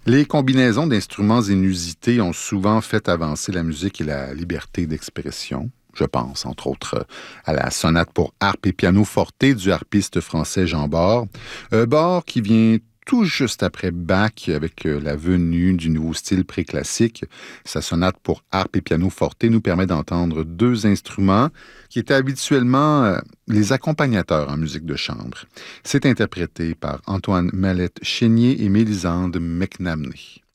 Les combinaisons d'instruments inusités ont souvent fait avancer la musique et la liberté d'expression. Je pense, entre autres, à la sonate pour harpe et piano forte du harpiste français Jean Bort. Bort qui vient tout juste après Bach avec la venue du nouveau style préclassique. Sa sonate pour harpe et piano forte nous permet d'entendre deux instruments qui étaient habituellement les accompagnateurs en musique de chambre. C'est interprété par Antoine Mallette-Chénier et Mélisande McNamee.